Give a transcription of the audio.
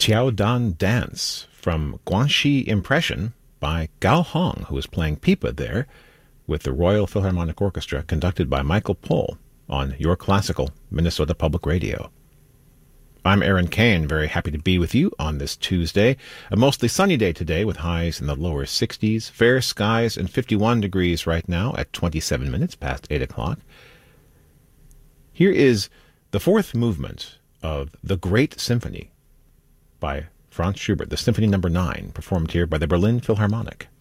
Qiao Dan Dance from Guangxi Impression by Gao Hong, who is playing pipa there with the Royal Philharmonic Orchestra, conducted by Michael Pohl on Your Classical Minnesota Public Radio. I'm Aaron Kane, very happy to be with you on this Tuesday. A mostly sunny day today with highs in the lower 60s, fair skies and 51 degrees right now at 27 minutes past 8 o'clock. Here is the fourth movement of The Great Symphony by Franz Schubert, the Symphony No. 9, performed here by the Berlin Philharmonic.